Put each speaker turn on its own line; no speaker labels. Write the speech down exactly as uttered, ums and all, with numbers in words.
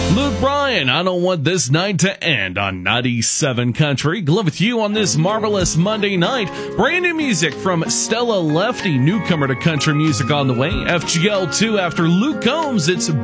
Luke Bryan, I don't want this night to end on ninety-seven Country. Glad with you on this marvelous Monday night. Brand new music from Stella Lefty, newcomer to country music on the way. F G L two after Luke Combs, it's